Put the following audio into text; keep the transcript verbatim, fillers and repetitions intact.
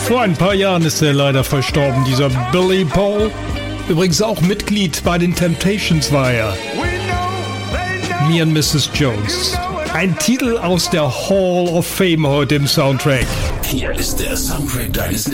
Vor ein paar Jahren ist er leider verstorben, dieser Billy Paul. Übrigens auch Mitglied bei den Temptations war er. Me and Missus Jones. Ein Titel aus der Hall of Fame heute im Soundtrack. Hier ist der Soundtrack deines Lebens.